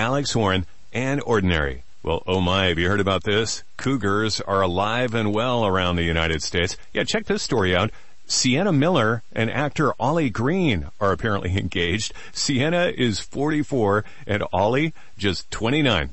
Alex Horn, and Ordinary. Well, oh my, have you heard about this? Cougars are alive and well around the United States. Yeah, check this story out. Sienna Miller and actor Ollie Green are apparently engaged. Sienna is 44 and Ollie just 29.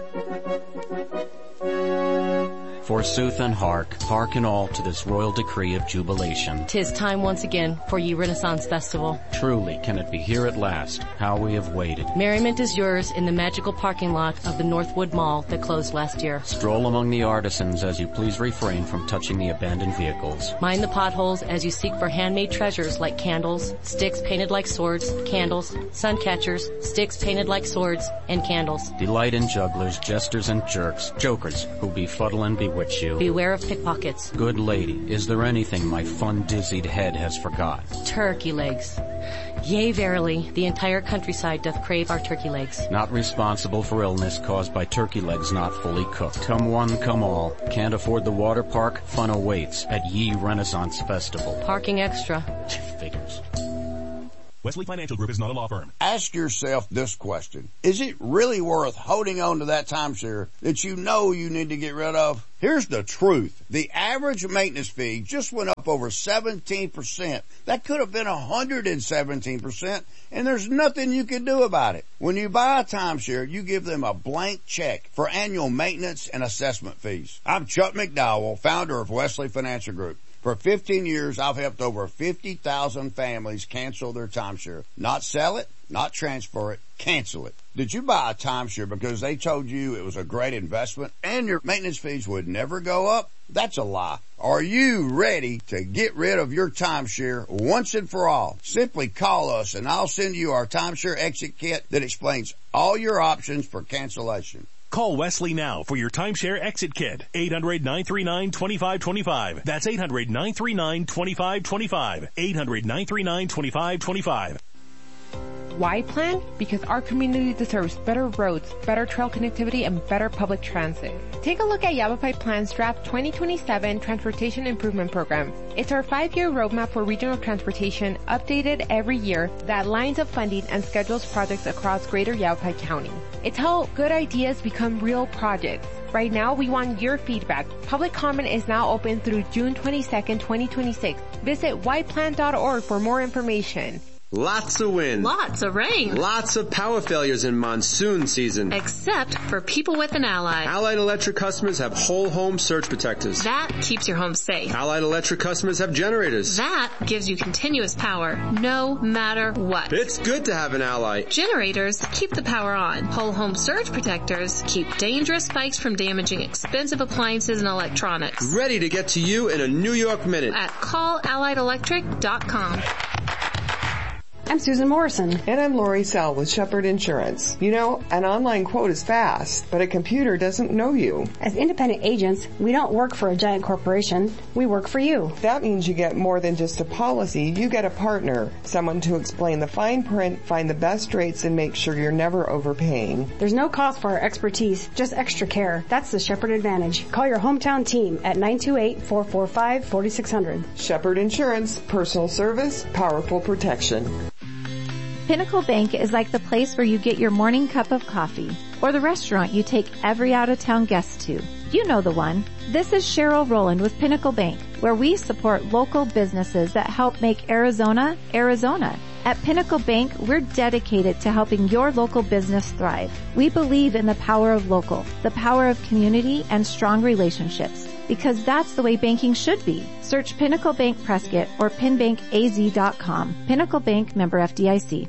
Forsooth and hearken all to this royal decree of jubilation. 'Tis time once again for ye Renaissance Festival. Truly, can it be here at last? How we have waited. Merriment is yours in the magical parking lot of the Northwood Mall that closed last year. Stroll among the artisans as you please refrain from touching the abandoned vehicles. Mind the potholes as you seek for handmade treasures like candles, sticks painted like swords, candles, sun catchers, sticks painted like swords, and candles. Delight in jugglers, jesters, and jokers who befuddle and bewitch you. Beware of pickpockets. Good lady, is there anything my fun-dizzied head has forgot? Turkey legs. Yea, verily, the entire countryside doth crave our turkey legs. Not responsible for illness caused by turkey legs not fully cooked. Come one, come all. Can't afford the water park? Fun awaits at Ye Renaissance Festival. Parking extra. Figures. Wesley Financial Group is not a law firm. Ask yourself this question. Is it really worth holding on to that timeshare that you know you need to get rid of? Here's the truth. The average maintenance fee just went up over 17%. That could have been 117%, and there's nothing you can do about it. When you buy a timeshare, you give them a blank check for annual maintenance and assessment fees. I'm Chuck McDowell, founder of Wesley Financial Group. For 15 years, I've helped over 50,000 families cancel their timeshare. Not sell it, not transfer it, cancel it. Did you buy a timeshare because they told you it was a great investment and your maintenance fees would never go up? That's a lie. Are you ready to get rid of your timeshare once and for all? Simply call us and I'll send you our timeshare exit kit that explains all your options for cancellation. Call Wesley now for your timeshare exit kit. 800-939-2525. That's 800-939-2525. 800-939-2525. Why plan? Because our community deserves better roads, better trail connectivity, and better public transit. Take a look at Yavapai Plan's draft 2027 Transportation Improvement Program. It's our 5-year roadmap for regional transportation, updated every year, that lines up funding and schedules projects across greater Yavapai County. It's how good ideas become real projects. Right now, we want your feedback. Public comment is now open through June 22nd, 2026. Visit yplan.org for more information. Lots of wind. Lots of rain. Lots of power failures in monsoon season. Except for people with an Allied. Allied Electric customers have whole home surge protectors. That keeps your home safe. Allied Electric customers have generators. That gives you continuous power, no matter what. It's good to have an Allied. Generators keep the power on. Whole home surge protectors keep dangerous spikes from damaging expensive appliances and electronics. Ready to get to you in a New York minute. At callallied.electric.com. I'm Susan Morrison. And I'm Lori Sell with Shepherd Insurance. You know, an online quote is fast, but a computer doesn't know you. As independent agents, we don't work for a giant corporation. We work for you. That means you get more than just a policy. You get a partner, someone to explain the fine print, find the best rates, and make sure you're never overpaying. There's no cost for our expertise, just extra care. That's the Shepherd Advantage. Call your hometown team at 928-445-4600. Shepherd Insurance, personal service, powerful protection. Pinnacle Bank is like the place where you get your morning cup of coffee, or the restaurant you take every out-of-town guest to. You know the one. This is Cheryl Rowland with Pinnacle Bank, where we support local businesses that help make Arizona, Arizona. At Pinnacle Bank, we're dedicated to helping your local business thrive. We believe in the power of local, the power of community, and strong relationships, because that's the way banking should be. Search Pinnacle Bank Prescott or pinbankaz.com. Pinnacle Bank, member FDIC.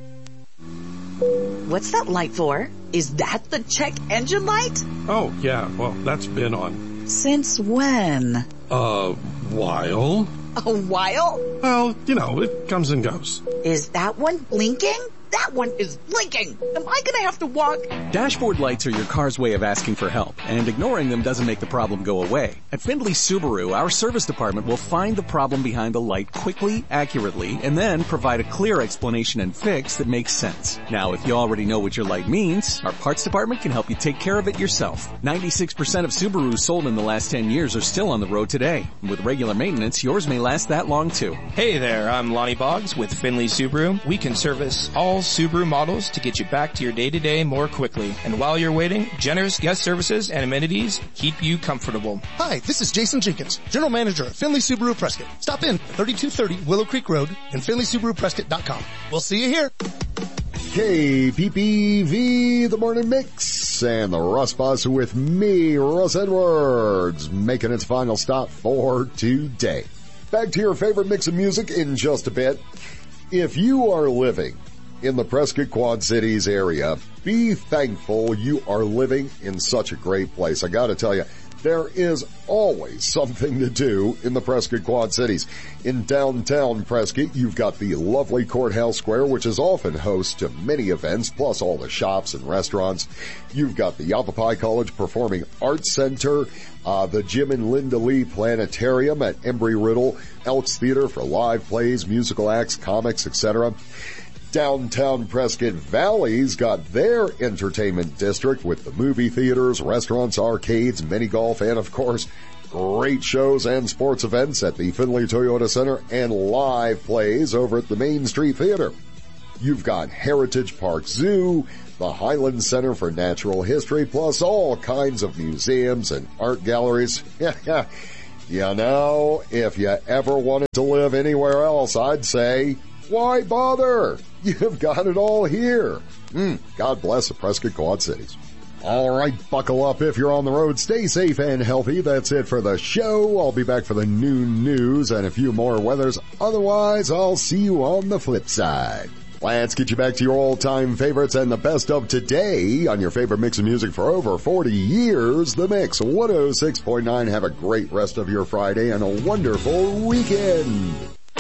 What's that light for? Is that the check engine light? Oh, yeah. Well, that's been on. Since when? A while. A while? Well, you know, it comes and goes. Is that one blinking? That one is blinking. Am I gonna have to walk? Dashboard lights are your car's way of asking for help, and ignoring them doesn't make the problem go away. At Findlay Subaru, our service department will find the problem behind the light quickly, accurately, and then provide a clear explanation and fix that makes sense. Now, if you already know what your light means, our parts department can help you take care of it yourself. 96% of Subarus sold in the last 10 years are still on the road today. And with regular maintenance, yours may last that long too. Hey there, I'm Lonnie Boggs with Findlay Subaru. We can service all Subaru models to get you back to your day-to-day more quickly. And while you're waiting, generous guest services and amenities keep you comfortable. Hi, this is Jason Jenkins, General Manager at Finley Subaru Prescott. Stop in at 3230 Willow Creek Road and FinleySubaruPrescott.com. We'll see you here. KPPV, the morning mix, and the Russ Bus with me, Russ Edwards, making its final stop for today. Back to your favorite mix of music in just a bit. If you are living in the Prescott Quad Cities area, be thankful you are living in such a great place. I gotta tell you, there is always something to do in the Prescott Quad Cities. In downtown Prescott, you've got the lovely Courthouse Square, which is often host to many events, plus all the shops and restaurants. You've got the Yavapai College Performing Arts Center, the Jim and Linda Lee Planetarium at Embry-Riddle, Elks Theater for live plays, musical acts, comics, etc. Downtown Prescott Valley's got their entertainment district with the movie theaters, restaurants, arcades, mini golf, and of course, great shows and sports events at the Finley Toyota Center and live plays over at the Main Street Theater. You've got Heritage Park Zoo, the Highland Center for Natural History, plus all kinds of museums and art galleries. You know, if you ever wanted to live anywhere else, I'd say, why bother? You've got it all here. God bless the Prescott Quad Cities. All right, buckle up if you're on the road. Stay safe and healthy. That's it for the show. I'll be back for the noon news and a few more weathers. Otherwise, I'll see you on the flip side. Let's get you back to your all-time favorites and the best of today on your favorite mix of music for over 40 years. The Mix 106.9. Have a great rest of your Friday and a wonderful weekend.